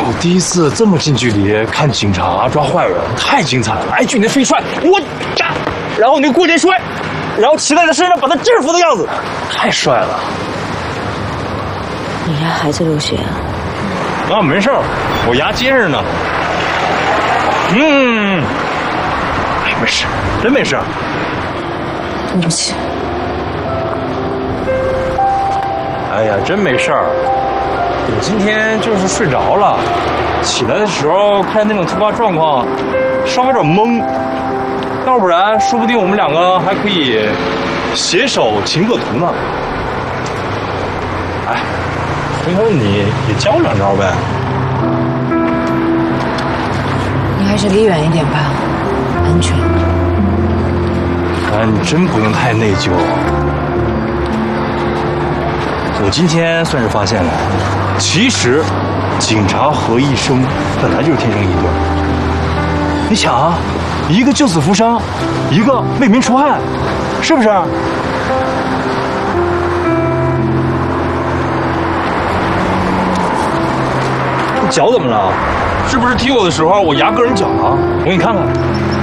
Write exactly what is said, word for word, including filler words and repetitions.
我第一次这么近距离看警察抓坏人，太精彩了！哎，就你那飞踹，我炸，然后你过肩摔，然后骑在他身上把他制服的样子，太帅了。 你牙还在流血啊？ 啊，没事儿，我牙结实呢。嗯，哎，没事，真没事。 对不起。 哎呀，真没事儿。我今天就是睡着了，起来的时候看那种突发状况，稍微有点懵。要不然，说不定我们两个还可以携手擒恶徒呢。哎，回头你也教我两招呗。 你还是离远一点吧，安全。 哎，你真不用太内疚。我今天算是发现了，其实警察和医生本来就是天生一对。你想啊，一个救死扶伤，一个为民除害，是不是？你脚怎么了？是不是踢我的时候我牙硌人脚了？我给你看看。